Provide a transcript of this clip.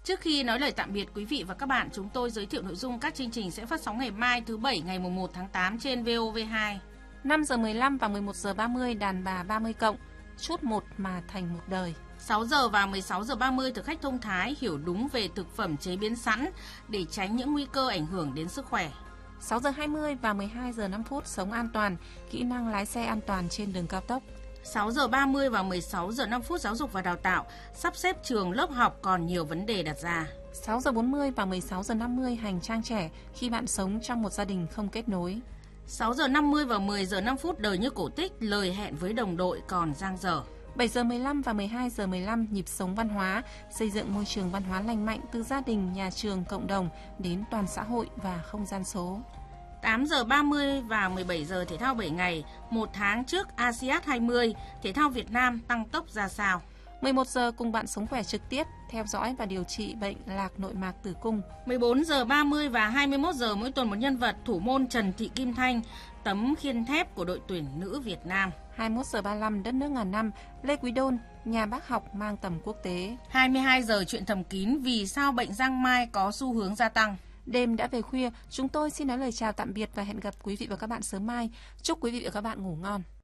Trước khi nói lời tạm biệt quý vị và các bạn, chúng tôi giới thiệu nội dung các chương trình sẽ phát sóng ngày mai thứ Bảy ngày 1 tháng 8 trên VOV2. 5 giờ 15 và 11 giờ 30 đàn bà 30 cộng, chút một mà thành một đời. 6 giờ và 16 giờ 30 thực khách thông thái hiểu đúng về thực phẩm chế biến sẵn để tránh những nguy cơ ảnh hưởng đến sức khỏe. 6 giờ 20 và 12 giờ 5 phút sống an toàn, kỹ năng lái xe an toàn trên đường cao tốc. 6 giờ 30 và 16 giờ 5 phút giáo dục và đào tạo, sắp xếp trường lớp học còn nhiều vấn đề đặt ra. 6 giờ 40 và 16 giờ 50 hành trang trẻ khi bạn sống trong một gia đình không kết nối. 6 giờ 50 và 10 giờ 5 phút đời như cổ tích, lời hẹn với đồng đội còn dang dở. 7 giờ 15 và 12 giờ 15 nhịp sống văn hóa, xây dựng môi trường văn hóa lành mạnh từ gia đình, nhà trường, cộng đồng đến toàn xã hội và không gian số. 8 giờ 30 và 17 giờ thể thao 7 ngày, một tháng trước ASEAN 20, thể thao Việt Nam tăng tốc ra sao? 11 giờ cùng bạn sống khỏe trực tiếp, theo dõi và điều trị bệnh lạc nội mạc tử cung. 14 giờ 30 và 21 giờ mỗi tuần một nhân vật, thủ môn Trần Thị Kim Thanh, tấm khiên thép của đội tuyển nữ Việt Nam. 21 giờ 35 đất nước ngàn năm, Lê Quý Đôn, nhà bác học mang tầm quốc tế. 22 giờ chuyện thầm kín, vì sao bệnh giang mai có xu hướng gia tăng. Đêm đã về khuya, chúng tôi xin nói lời chào tạm biệt và hẹn gặp quý vị và các bạn sớm mai. Chúc quý vị và các bạn ngủ ngon.